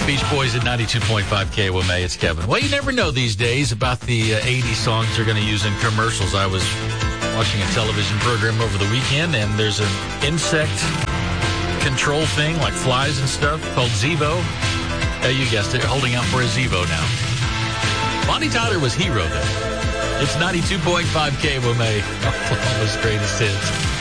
Beach Boys at 92.5 KOMA. It's Kevin. Well, you never know these days about the 80 songs they're going to use in commercials. I was watching a television program over the weekend, and there's an insect control thing, like flies and stuff, called Zevo. You guessed it, holding out for a Zevo now. Bonnie Tyler was Hero, though. It's 92.5 KOMA. All those greatest hits.